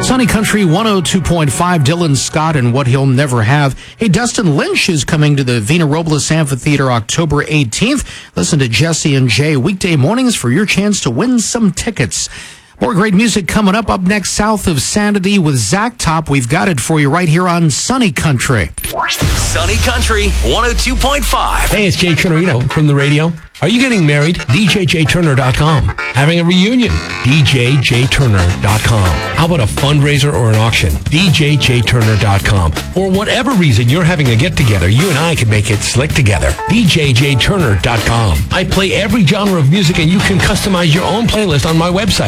Sunny Country 102.5, Dylan Scott and What He'll Never Have. Hey, Dustin Lynch is coming to the Vina Robles Amphitheater October 18th. Listen to Jesse and Jay weekday mornings for your chance to win some tickets. More great music coming up. Up next, South of Sanity with Zach Top. We've got it for you right here on Sunny Country. Sunny Country 102.5. Hey, it's Jay Turner, from the radio. Are you getting married? DJJTurner.com. Having a reunion? DJJTurner.com. How about a fundraiser or an auction? DJJTurner.com. For whatever reason you're having a get-together, you and I can make it slick together. DJJTurner.com. I play every genre of music and you can customize your own playlist on my website.